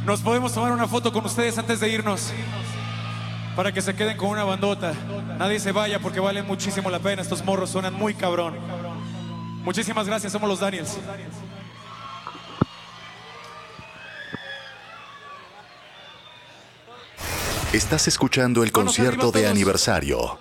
Nos podemos tomar una foto con ustedes antes de irnos, para que se queden con una bandota. Nadie se vaya porque vale muchísimo la pena. Estos morros suenan muy cabrón. Muchísimas gracias, somos los Daniels. Estás escuchando el concierto de aniversario.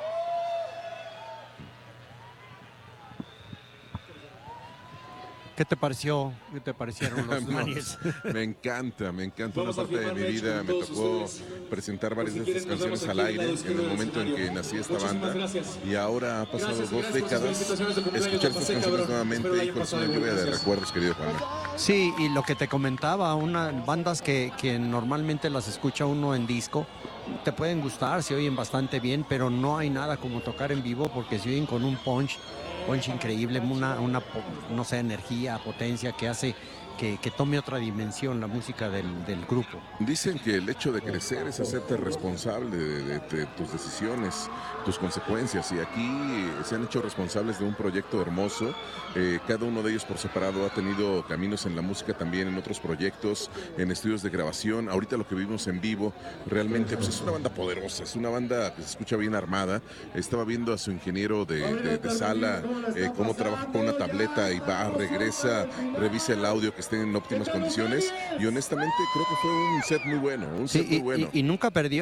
¿Qué te pareció? ¿Qué te parecieron los Daniels? Me encanta. Una parte de mi vida me tocó presentar varias de estas canciones al aire en el momento en que nací esta banda. Y ahora ha pasado 2 décadas. Escuchar estas canciones nuevamente, hijo, es una lluvia de recuerdos, querido Juan. Sí, y lo que te comentaba, bandas que normalmente las escucha uno en disco, te pueden gustar, se oyen bastante bien, pero no hay nada como tocar en vivo porque se oyen con un punch increíble, una no sé, energía, potencia que hace que tome otra dimensión la música del grupo. Dicen que el hecho de crecer es hacerte responsable de tus decisiones, tus consecuencias, y aquí se han hecho responsables de un proyecto hermoso. Cada uno de ellos por separado ha tenido caminos en la música, también en otros proyectos, en estudios de grabación. Ahorita lo que vimos en vivo realmente pues, es una banda poderosa, es una banda que se escucha bien armada. Estaba viendo a su ingeniero de sala cómo trabaja con una tableta y va, regresa, revisa el audio que esté en óptimas condiciones, y honestamente creo que fue un set muy bueno, muy bueno. Y nunca perdió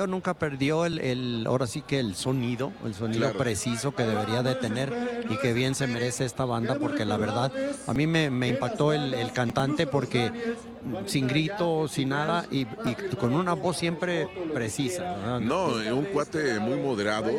ahora sí que el sonido claro, preciso que debería de tener, y que bien se merece esta banda, porque la verdad a mí me impactó el cantante, porque sin grito, sin nada, y con una voz siempre precisa, ¿verdad? No, un cuate muy moderado.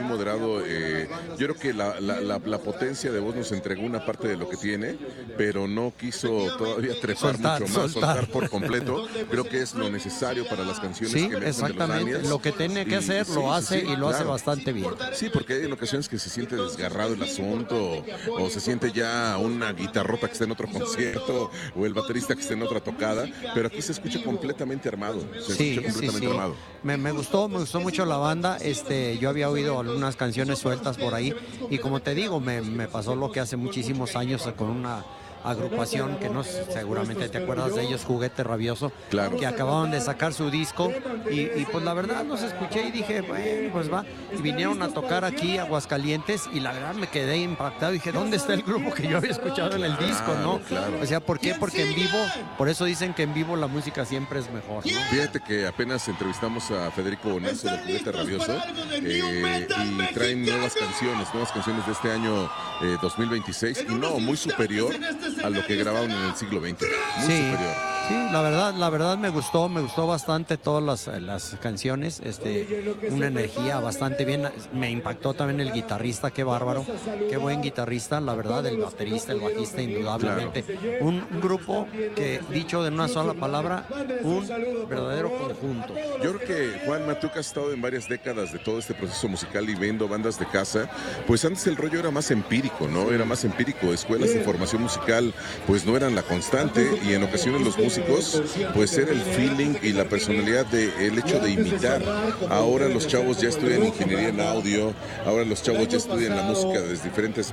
Yo creo que la potencia de voz nos entregó una parte de lo que tiene, pero no quiso todavía trepar mucho más, soltar por completo. Creo que es lo necesario para las canciones que me exactamente. Lo que tiene que hacer lo hace, y lo hace bastante bien. Sí, porque hay en ocasiones que se siente desgarrado el asunto, o se siente ya una guitarrota que está en otro concierto, o el baterista que está en otra tocada, pero aquí se escucha completamente armado. Armado. Me gustó mucho la banda. Yo había oído algunas canciones sueltas por ahí, y como te digo, me pasó lo que hace muchísimos años con una agrupación que no seguramente te acuerdas de ellos, Juguete Rabioso, claro, que acababan de sacar su disco, y pues la verdad los escuché y dije, bueno, pues va, y vinieron a tocar aquí a Aguascalientes, y la verdad me quedé impactado, dije, ¿dónde está el grupo que yo había escuchado en el disco, no? Claro. O sea, ¿por qué? Porque en vivo, por eso dicen que en vivo la música siempre es mejor, ¿no? Fíjate que apenas entrevistamos a Federico Bonazo de Juguete Rabioso, y traen nuevas canciones de este año 2026, y no, muy superior a lo que grabaron en el siglo XX. Muy superior. Sí, la verdad me gustó bastante todas las canciones, una energía bastante bien. Me impactó también el guitarrista, qué bárbaro, qué buen guitarrista, la verdad, el baterista, el bajista, indudablemente. Claro. Un grupo que, dicho de una sola palabra, un verdadero conjunto. Yo creo que, Juan Matuca, ha estado en varias décadas de todo este proceso musical y viendo bandas de casa. Pues antes el rollo era más empírico, ¿no? Era más empírico. Escuelas de formación musical pues no eran la constante, y en ocasiones los músicos pues era el feeling y la personalidad el hecho de imitar. Ahora los chavos ya estudian ingeniería en audio, ahora los chavos ya estudian la música desde diferentes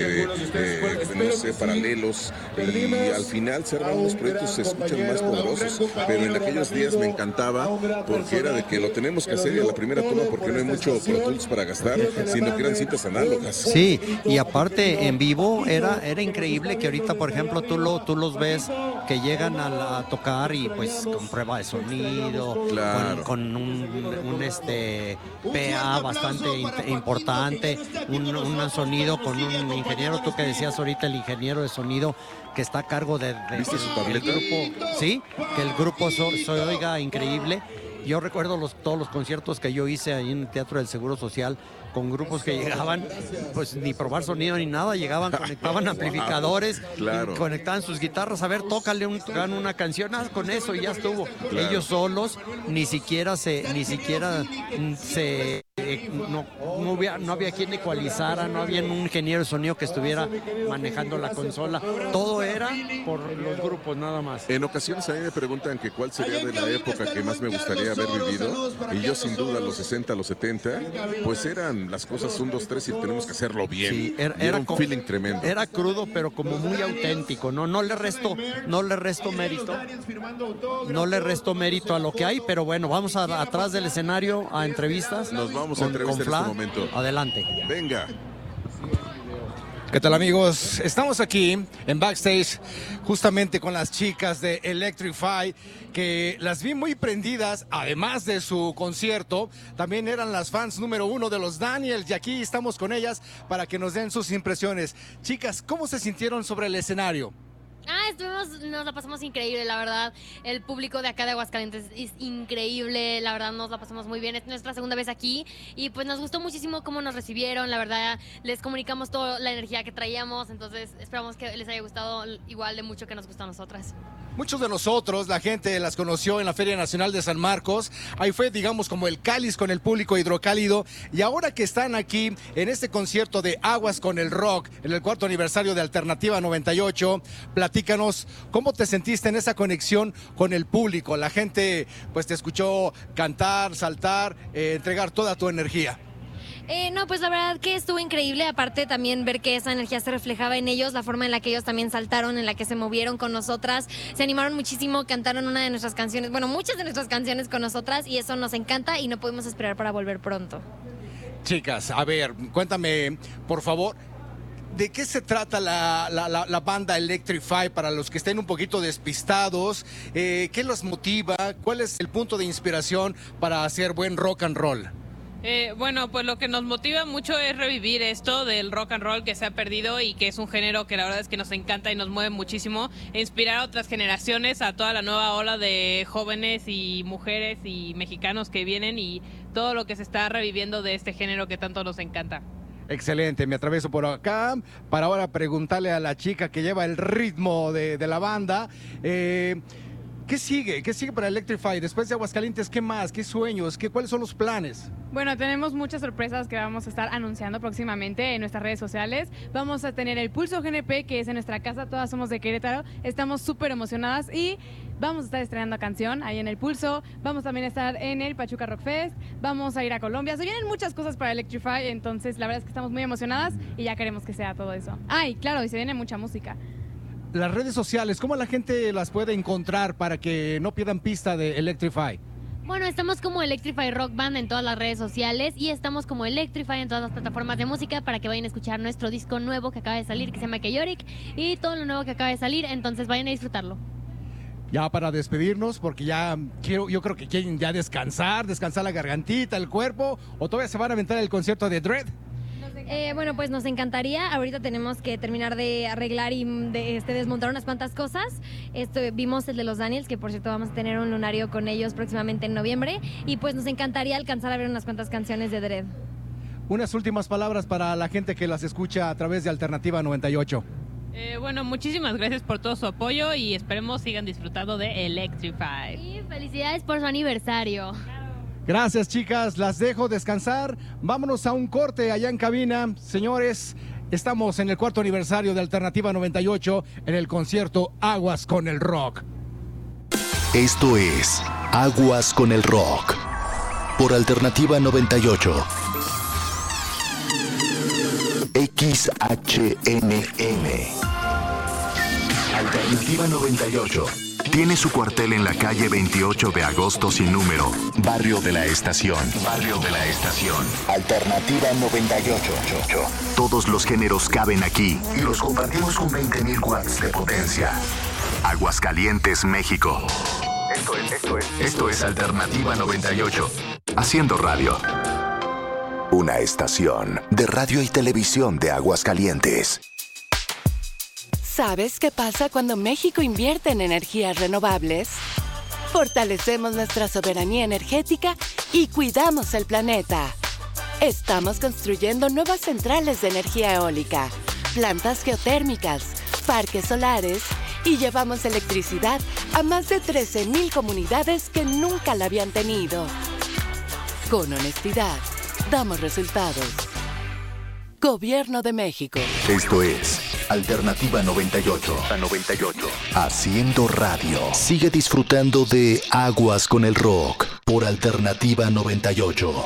no sé, paralelos, y al final se arman unos proyectos, se escuchan más poderosos. Pero en aquellos días me encantaba, porque era de que lo tenemos que hacer y a la primera toma, porque no hay mucho Pro Tools para gastar, sino que eran cintas análogas. Sí, y aparte en vivo era increíble, que ahorita por ejemplo tú los ves que llegan a tocar, y pues con prueba de sonido, claro, con un PA bastante importante, un sonido con un ingeniero, tú que decías ahorita, el ingeniero de sonido que está a cargo de ¿viste su tableta? El grupo, sí, que el grupo se oiga increíble. Yo recuerdo todos los conciertos que yo hice ahí en el Teatro del Seguro Social, con grupos que llegaban, pues ni probar sonido ni nada, llegaban, conectaban amplificadores, claro, conectaban sus guitarras, a ver, tócale una canción, con eso y ya estuvo. Claro. Ellos solos ni siquiera se No había quien ecualizara, no había un ingeniero de sonido que estuviera manejando la consola. Todo era por los grupos nada más. En ocasiones a mí me preguntan que cuál sería de la época que más me gustaría haber vivido, y yo sin duda los 60, los 70, pues eran las cosas 1, 2, 3 y tenemos que hacerlo bien. Sí, era un feeling tremendo. Era crudo, pero como muy auténtico, ¿no? No le resto mérito. No le resto mérito a lo que hay, pero bueno, vamos atrás del escenario a entrevistas. Nos vamos a entrevistar en este momento. Adelante. Venga. ¿Qué tal, amigos? Estamos aquí en backstage justamente con las chicas de Electrify, que las vi muy prendidas, además de su concierto. También eran las fans número 1 de los Daniels y aquí estamos con ellas para que nos den sus impresiones. Chicas, ¿cómo se sintieron sobre el escenario? Nos la pasamos increíble, la verdad. El público de acá de Aguascalientes es increíble, la verdad nos la pasamos muy bien. Es nuestra segunda vez aquí y pues nos gustó muchísimo cómo nos recibieron, la verdad les comunicamos toda la energía que traíamos, entonces esperamos que les haya gustado igual de mucho que nos gustó a nosotras. Muchos de nosotros, la gente las conoció en la Feria Nacional de San Marcos. Ahí fue, digamos, como el cáliz con el público hidrocálido. Y ahora que están aquí en este concierto de Aguas con el Rock, en el 4º aniversario de Alternativa 98, platícanos, ¿cómo te sentiste en esa conexión con el público? La gente, pues, te escuchó cantar, saltar, entregar toda tu energía. No, pues la verdad que estuvo increíble, aparte también ver que esa energía se reflejaba en ellos, la forma en la que ellos también saltaron, en la que se movieron con nosotras, se animaron muchísimo, cantaron una de nuestras canciones, bueno, muchas de nuestras canciones con nosotras y eso nos encanta y no podemos esperar para volver pronto. Chicas, a ver, cuéntame, por favor, ¿de qué se trata la banda Electrify para los que estén un poquito despistados? ¿Qué los motiva? ¿Cuál es el punto de inspiración para hacer buen rock and roll? Bueno, pues lo que nos motiva mucho es revivir esto del rock and roll que se ha perdido y que es un género que la verdad es que nos encanta y nos mueve muchísimo, e inspirar a otras generaciones, a toda la nueva ola de jóvenes y mujeres y mexicanos que vienen y todo lo que se está reviviendo de este género que tanto nos encanta. Excelente, me atravieso por acá para ahora preguntarle a la chica que lleva el ritmo de la banda. ¿Qué sigue? ¿Qué sigue para Electrify? Después de Aguascalientes, ¿qué más? ¿Qué sueños? ¿Cuáles son los planes? Bueno, tenemos muchas sorpresas que vamos a estar anunciando próximamente en nuestras redes sociales. Vamos a tener el Pulso GNP, que es en nuestra casa, todas somos de Querétaro. Estamos súper emocionadas y vamos a estar estrenando canción ahí en el Pulso. Vamos también a estar en el Pachuca Rock Fest. Vamos a ir a Colombia. Se vienen muchas cosas para Electrify, entonces la verdad es que estamos muy emocionadas y ya queremos que sea todo eso. Ay, claro, y se viene mucha música. Las redes sociales, ¿cómo la gente las puede encontrar para que no pierdan pista de Electrify? Bueno, estamos como Electrify Rock Band en todas las redes sociales y estamos como Electrify en todas las plataformas de música para que vayan a escuchar nuestro disco nuevo que acaba de salir, que se llama Chaotic, y todo lo nuevo que acaba de salir, entonces vayan a disfrutarlo. Ya para despedirnos, porque yo creo que quieren ya descansar la gargantita, el cuerpo, o todavía se van a aventar el concierto de Dread. Bueno, pues nos encantaría. Ahorita tenemos que terminar de arreglar y desmontar unas cuantas cosas. Vimos el de los Daniels, que por cierto vamos a tener un lunario con ellos próximamente en noviembre. Y pues nos encantaría alcanzar a ver unas cuantas canciones de Dread. Unas últimas palabras para la gente que las escucha a través de Alternativa 98. Bueno, muchísimas gracias por todo su apoyo y esperemos sigan disfrutando de Electrify. Y felicidades por su aniversario. Gracias, chicas, las dejo descansar. Vámonos a un corte allá en cabina. Señores, estamos en el 4º aniversario de Alternativa 98 en el concierto Aguas con el Rock. Esto es Aguas con el Rock por Alternativa 98. XHNM. Alternativa 98. Tiene su cuartel en la calle 28 de agosto sin número, Barrio de la Estación. Barrio de la Estación. Alternativa 98. Todos los géneros caben aquí y los compartimos con 20,000 watts de potencia. Aguascalientes, México. Esto es Alternativa 98. Haciendo radio. Una estación de radio y televisión de Aguascalientes. ¿Sabes qué pasa cuando México invierte en energías renovables? Fortalecemos nuestra soberanía energética y cuidamos el planeta. Estamos construyendo nuevas centrales de energía eólica, plantas geotérmicas, parques solares y llevamos electricidad a más de 13,000 comunidades que nunca la habían tenido. Con honestidad, damos resultados. Gobierno de México. Esto es Alternativa 98. A 98. Haciendo radio. Sigue disfrutando de Aguas con el Rock por Alternativa 98.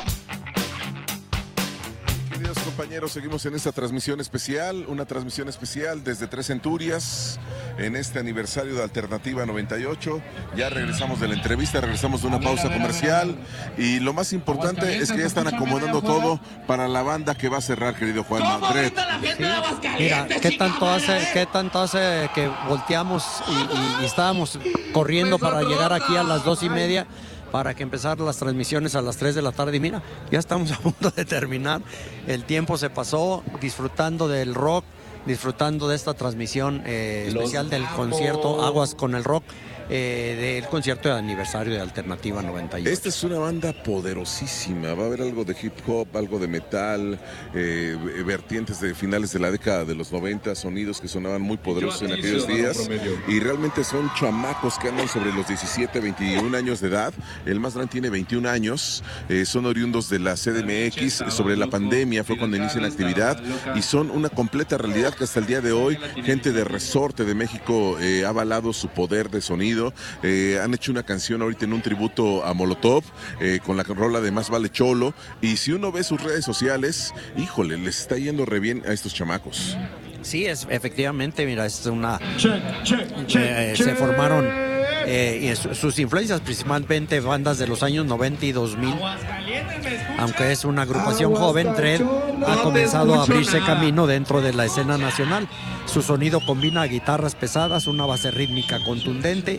Queridos compañeros, seguimos en esta transmisión especial, una transmisión especial desde Tres Centurias, en este aniversario de Alternativa 98. Ya regresamos de la entrevista, regresamos de una pausa comercial y lo más importante es que ya están acomodando todo para la banda que va a cerrar, querido Juan Madrid. Mira, ¿qué tanto hace que volteamos y estábamos corriendo para llegar aquí a las 2:30 para que empezaran las transmisiones a las 3 de la tarde? Y mira, ya estamos a punto de terminar. El tiempo se pasó disfrutando del rock, disfrutando de esta transmisión especial del concierto Aguas con el Rock, del concierto de aniversario de Alternativa 98. Esta es una banda poderosísima, va a haber algo de hip hop, algo de metal, vertientes de finales de la década de los 90, sonidos que sonaban muy poderosos en aquellos días, y realmente son chamacos que andan sobre los 17, 21 años de edad. El más grande tiene 21 años, son oriundos de la CDMX. Sobre la pandemia fue cuando inician la actividad y son una completa realidad que hasta el día de hoy gente de Resorte de México ha avalado su poder de sonido. Han hecho una canción ahorita en un tributo a Molotov con la rola de Más Vale Cholo, y si uno ve sus redes sociales, híjole, les está yendo re bien a estos chamacos. Sí, efectivamente, mira, es una... se formaron sus influencias principalmente bandas de los años 90 y 2000. Aunque es una agrupación joven, Dread ha comenzado a abrirse camino dentro de la escena nacional. Su sonido combina guitarras pesadas, una base rítmica contundente,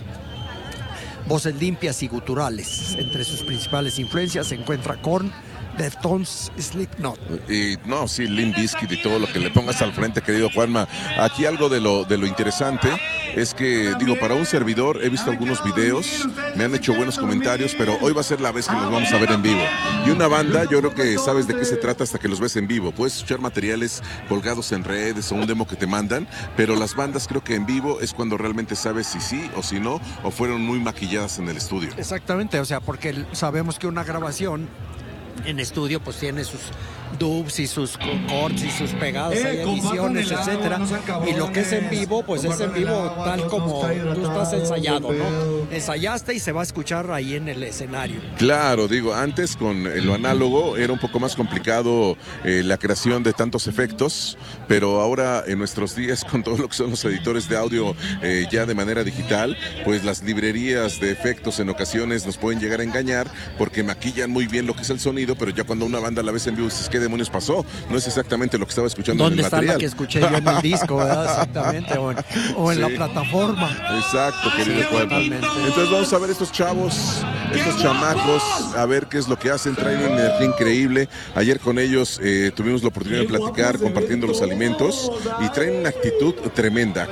voces limpias y guturales. Entre sus principales influencias se encuentra Korn, Deftones, Slipknot. Y no, sí, Limp Bizkit y todo lo que le pongas al frente, querido Juanma. Aquí algo de lo interesante es que, digo, para un servidor he visto algunos videos, me han hecho buenos comentarios, pero hoy va a ser la vez que los vamos a ver en vivo. Y una banda, yo creo que sabes de qué se trata hasta que los ves en vivo. Puedes escuchar materiales colgados en redes o un demo que te mandan, pero las bandas creo que en vivo es cuando realmente sabes si sí o si no, o fueron muy maquilladas en el estudio. Exactamente, o sea, porque sabemos que una grabación en estudio pues tiene sus dubs y sus cortes y sus pegados, hay ediciones, etcétera, y lo que es en vivo pues es en vivo tal como tú estás ensayado, ¿no? Ensayaste y se va a escuchar ahí en el escenario. Claro, digo, antes con lo análogo era un poco más complicado la creación de tantos efectos, pero ahora en nuestros días con todo lo que son los editores de audio ya de manera digital, pues las librerías de efectos en ocasiones nos pueden llegar a engañar porque maquillan muy bien lo que es el sonido, pero ya cuando una banda la ves en vivo dices, ¿qué demonios pasó? No es exactamente lo que estaba escuchando en el material. ¿Dónde está la que escuché yo en el disco, verdad? Exactamente, o en la plataforma. Exacto, querido Juanma. Entonces vamos a ver estos chavos, estos chamacos, a ver qué es lo que hacen. Traen una energía increíble. Ayer con ellos tuvimos la oportunidad de platicar compartiendo los alimentos y traen una actitud tremenda.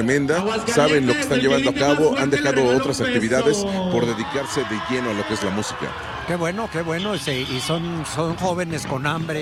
Saben lo que están llevando a cabo, han dejado otras actividades por dedicarse de lleno a lo que es la música. Qué bueno, y son jóvenes con hambre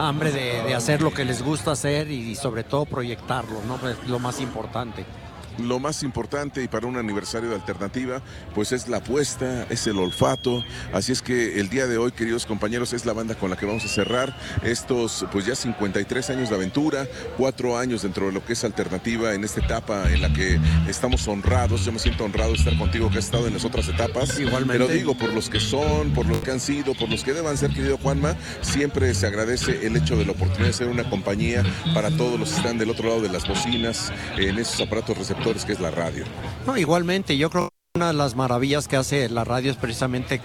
de hacer lo que les gusta hacer y sobre todo proyectarlo, ¿no? Pues lo más importante. Lo más importante, y para un aniversario de Alternativa, pues es la apuesta, es el olfato. Así es que el día de hoy, queridos compañeros, es la banda con la que vamos a cerrar estos, pues ya 53 años de aventura, 4 años dentro de lo que es Alternativa, en esta etapa en la que estamos honrados. Yo me siento honrado de estar contigo, que has estado en las otras etapas. Igualmente. Pero digo, por los que son, por los que han sido, por los que deban ser, querido Juanma, siempre se agradece el hecho de la oportunidad de ser una compañía para todos los que están del otro lado de las bocinas, en esos aparatos receptores que es la radio. No, igualmente, yo creo que una de las maravillas que hace la radio es precisamente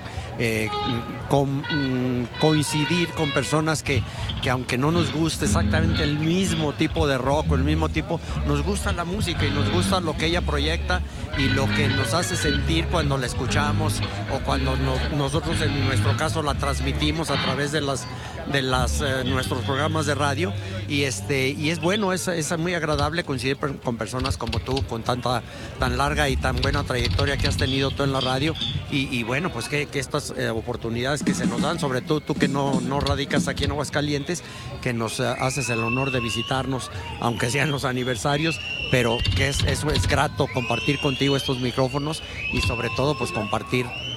coincidir con personas que aunque no nos guste exactamente el mismo tipo de rock o el mismo tipo, nos gusta la música y nos gusta lo que ella proyecta y lo que nos hace sentir cuando la escuchamos o cuando nosotros en nuestro caso la transmitimos a través de nuestros programas de radio y es bueno, es muy agradable coincidir con personas como tú, con tan larga y tan buena trayectoria que has tenido tú en la radio y bueno, pues que estas oportunidades que se nos dan, sobre todo tú que no radicas aquí en Aguascalientes, que nos haces el honor de visitarnos, aunque sean los aniversarios, pero que eso es grato compartir contigo estos micrófonos y sobre todo pues compartir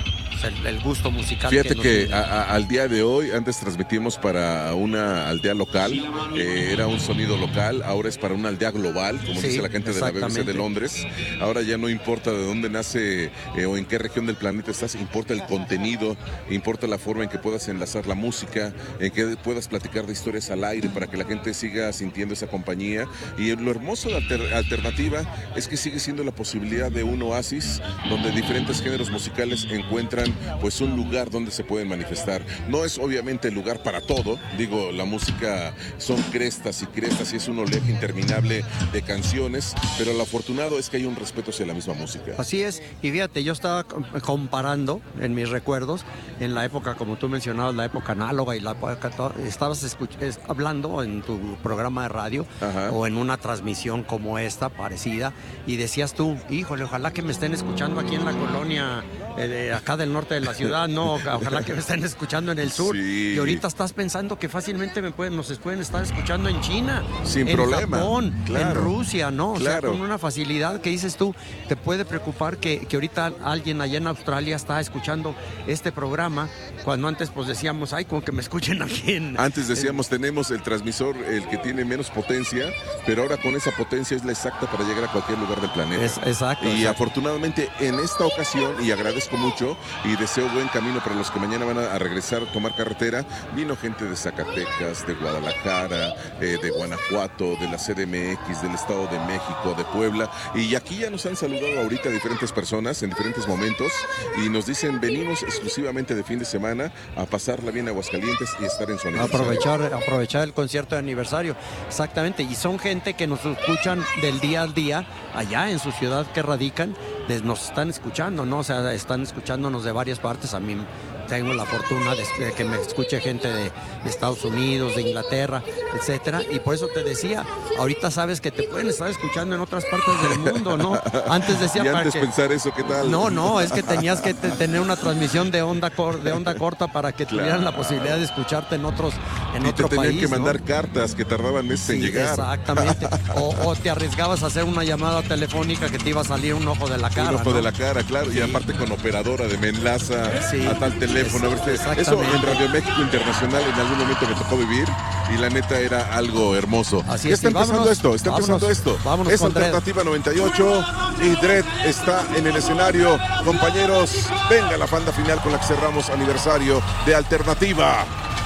el gusto musical. Fíjate que nos- al día de hoy, antes transmitimos para una aldea local, era un sonido local, ahora es para una aldea global, como Sí, dice la gente de la BBC de exactamente. Londres. Ahora ya no importa de dónde nace o en qué región del planeta estás, importa el contenido, importa la forma en que puedas enlazar la música, en que puedas platicar de historias al aire para que la gente siga sintiendo esa compañía. Y lo hermoso de Alternativa es que sigue siendo la posibilidad de un oasis donde diferentes géneros musicales encuentran pues un lugar donde se pueden manifestar. No es obviamente el lugar para todo, digo, la música son crestas y es un oleaje interminable de canciones, pero lo afortunado es que hay un respeto hacia la misma música. Así es, y fíjate, yo estaba comparando en mis recuerdos, en la época, como tú mencionabas, la época análoga y la época, estabas hablando en tu programa de radio Ajá. o en una transmisión como esta, parecida, y decías tú, híjole, ojalá que me estén escuchando aquí en la colonia, acá del norte de la ciudad, no, ojalá que me estén escuchando en el sur. Sí. Y ahorita estás pensando que fácilmente nos pueden estar escuchando en China, Sin en problema, Japón, claro. en Rusia, ¿no? O sea, Claro. con una facilidad que dices tú, te puede preocupar que ahorita alguien allá en Australia está escuchando este programa, cuando antes pues decíamos, ay, como que me escuchen aquí en... Antes decíamos, tenemos el transmisor, el que tiene menos potencia, pero ahora con esa potencia es la exacta para llegar a cualquier lugar del planeta. Exacto. Y exacto. afortunadamente en esta ocasión, y agradezco mucho y deseo buen camino para los que mañana van a regresar a tomar carretera, vino gente de Zacatecas, de Guadalajara, de Guanajuato, de la CDMX, del Estado de México, de Puebla, y aquí ya nos han saludado ahorita diferentes personas en diferentes momentos y nos dicen, venimos exclusivamente de fin de semana a pasarla bien a Aguascalientes y estar en su aniversario. Aprovechar el concierto de aniversario, exactamente, y son gente que nos escuchan del día al día, allá en su ciudad que radican, nos están escuchando, ¿no? O sea, están escuchándonos de varias partes. A mí tengo la fortuna de que me escuche gente de Estados Unidos, de Inglaterra, etcétera, y por eso te decía, ahorita sabes que te pueden estar escuchando en otras partes del mundo, ¿no? Antes decía Y para antes que... pensar eso, ¿qué tal? No, es que tenías que tener una transmisión de onda corta para que tuvieran la posibilidad de escucharte en otro Y te tenían país, que ¿no? mandar cartas que tardaban meses en Sí, llegar. exactamente. O te arriesgabas a hacer una llamada telefónica que te iba a salir un ojo de la cara. Un ojo ¿no? de la cara, claro, y aparte con operadora de me enlaza Sí, a tal teléfono. A ver, exactamente. eso en Radio México Internacional en algún momento me tocó vivir y la neta era algo hermoso. Así Ya es, está y empezando vámonos, esto, está empezando vámonos, esto. vámonos Es con Dredd. Alternativa 98 y Dredd está en el escenario. Compañeros, venga la banda final con la que cerramos aniversario de Alternativa.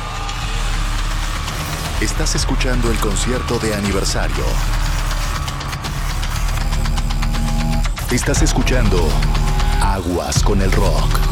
Estás escuchando el concierto de aniversario. Estás escuchando Aguas con el Rock.